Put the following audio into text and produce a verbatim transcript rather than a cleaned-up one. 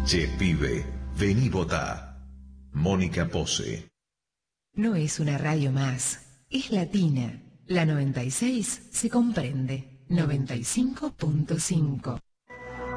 Che, pibe, vení votá. Mónica Pose. No es una radio más, es latina. La noventa y seis se comprende. noventa y cinco punto cinco.